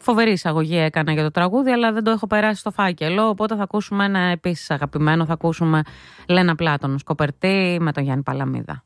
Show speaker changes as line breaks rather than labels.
Φοβερή εισαγωγή έκανα για το τραγούδι, αλλά δεν το έχω περάσει στο φάκελο. Οπότε θα ακούσουμε ένα επίσης αγαπημένο. Θα ακούσουμε Λένα Πλάτωνο, Σκοπερτή με τον Γιάννη Παλαμίδα.